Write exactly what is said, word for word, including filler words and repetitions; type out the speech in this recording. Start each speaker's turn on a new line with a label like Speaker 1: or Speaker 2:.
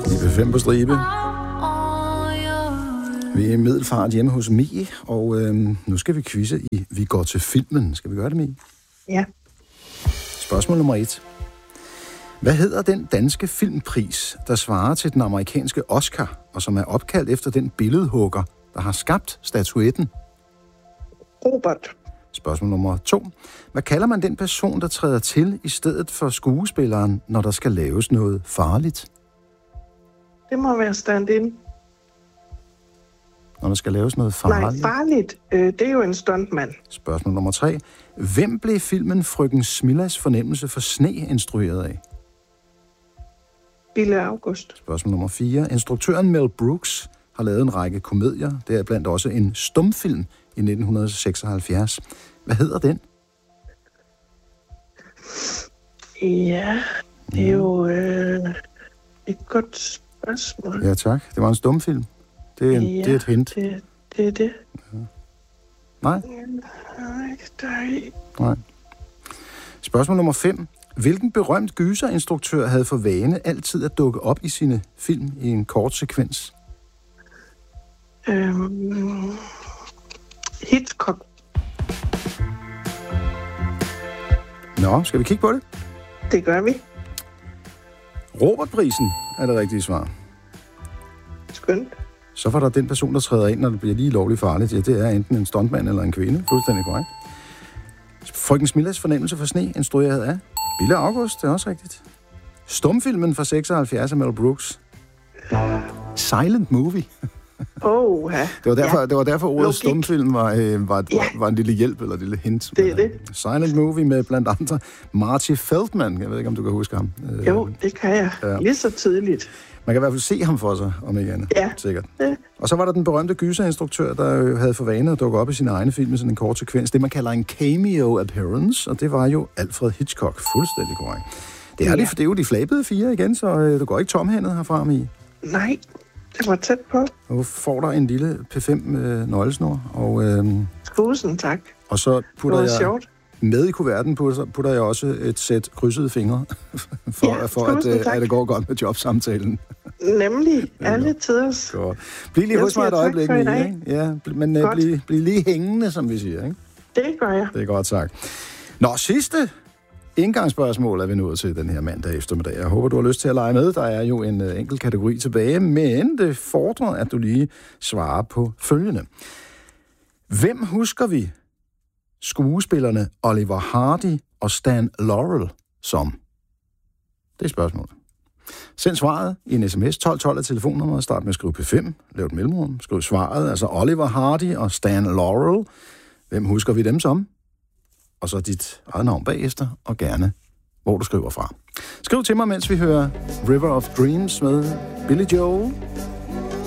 Speaker 1: I P fem på stribe. Vi er i Middelfart hjemme hos Mie, og øhm, nu skal vi quizze i Vi går til filmen. Skal vi gøre det, Mie?
Speaker 2: Ja.
Speaker 1: Spørgsmål nummer et. Hvad hedder den danske filmpris, der svarer til den amerikanske Oscar, og som er opkaldt efter den billedhugger, der har skabt statuetten?
Speaker 2: Robert.
Speaker 1: Spørgsmål nummer to. Hvad kalder man den person, der træder til i stedet for skuespilleren, når der skal laves noget farligt?
Speaker 2: Det må være stand-in.
Speaker 1: Når der skal laves noget farligt?
Speaker 2: Nej, farligt. Øh, det er jo en stuntmand.
Speaker 1: Spørgsmål nummer tre. Hvem blev filmen Frøken Smillas fornemmelse for sne instrueret af?
Speaker 2: Bille August.
Speaker 1: Spørgsmål nummer fire. Instruktøren Mel Brooks har lavet en række komedier. Det er blandt også en stumfilm i nitten seksoghalvfjerds. Hvad hedder den?
Speaker 2: Ja, det er jo øh, et godt spørgsmål.
Speaker 1: Ja, tak. Det var en stumfilm. Det er, en,
Speaker 2: ja,
Speaker 1: det er et hint.
Speaker 2: Det, det er det.
Speaker 1: Ja. Nej? Nej. Spørgsmål nummer fem. Hvilken berømt gyserinstruktør havde for vane altid at dukke op i sine film i en kort sekvens?
Speaker 2: Øhm, Hitchcock.
Speaker 1: Nå, skal vi kigge på det?
Speaker 2: Det gør vi.
Speaker 1: Robertprisen er det rigtige svar.
Speaker 2: Skønt.
Speaker 1: Så var der den person, der træder ind, når det bliver lige lovligt farligt. Ja, det er enten en stuntmand eller en kvinde. Fuldstændig korrekt. Frøken Smillas fornemmelse for sne, instrueret af Bille August, det er også rigtigt. Stumfilmen fra seksoghalvfjerds af Mel Brooks. Silent Movie.
Speaker 2: Oh, ja.
Speaker 1: Det var derfor, ja. det var derfor ordet
Speaker 2: Logik.
Speaker 1: Stumfilm var, øh, var,
Speaker 2: Ja.
Speaker 1: var en lille hjælp eller en lille hint.
Speaker 2: Det er det.
Speaker 1: Silent Movie med blandt andre Marty Feldman. Jeg ved ikke, om du kan huske ham.
Speaker 2: Jo, det kan jeg.
Speaker 1: Ja.
Speaker 2: Lige så tidligt.
Speaker 1: Man kan i hvert fald se ham for sig, om ikke andet.
Speaker 2: Ja.
Speaker 1: Sikkert.
Speaker 2: Ja.
Speaker 1: Og så var der den berømte gyserinstruktør, der havde for vane at dukke op i sine egne film med sådan en kort sekvens. Det, man kalder en cameo appearance, og det var jo Alfred Hitchcock. Fuldstændig korrekt. Det er, ja. de, det er jo de flabede fire igen, så øh, du går ikke tomhændet herfra, i.
Speaker 2: Nej, det var tæt på.
Speaker 1: Nu får der en lille P fem øh, nøglesnor, og, øh,
Speaker 2: Tusind tak.
Speaker 1: og så putter jeg...
Speaker 2: sjovt.
Speaker 1: Med i kuverten putter, putter jeg også et sæt krydsede fingre, for,
Speaker 2: Ja,
Speaker 1: for at, at det går godt med jobsamtalen.
Speaker 2: Nemlig, alle tiders.
Speaker 1: Godt. Bliv lige
Speaker 2: Jeg
Speaker 1: hos mig et
Speaker 2: siger tak
Speaker 1: øjeblik,
Speaker 2: for i dag.
Speaker 1: ikke? Ja, men uh, bliv, bliv lige hængende, som vi siger, ikke?
Speaker 2: Det gør jeg.
Speaker 1: Det er godt sagt. Nå, sidste indgangsspørgsmål er vi nået til den her mandag eftermiddag. Jeg håber, du har lyst til at lege med. Der er jo en uh, enkelt kategori tilbage, men det fordrer, at du lige svarer på følgende. Hvem husker vi skuespillerne Oliver Hardy og Stan Laurel som? Det er spørgsmålet. Send svaret i en sms. tolv tolv er telefonnummeret. Start med at skrive P fem. Lav et mellemrum. Skriv svaret. Altså Oliver Hardy og Stan Laurel. Hvem husker vi dem som? Og så dit eget navn bagefter, og gerne, hvor du skriver fra. Skriv til mig, mens vi hører River of Dreams med Billy Joel.